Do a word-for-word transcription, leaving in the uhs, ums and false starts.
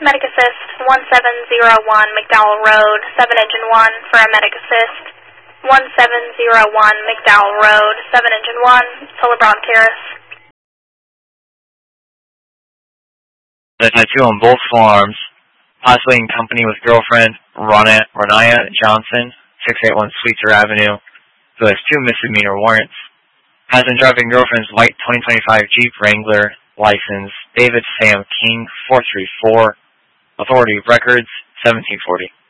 Medic Assist, one seven zero one McDowell Road, seven Engine one for a Medic Assist. one seven zero one McDowell Road, seven Engine one, Solebron Terrace. That's two on both farms. Possibly in company with girlfriend Ronaya, Ronaya Johnson, six eight one Sweetser Avenue, who has two misdemeanor warrants. Has been driving girlfriend's white twenty twenty-five Jeep Wrangler, license David Sam King, four three four, authority of records, seventeen forty.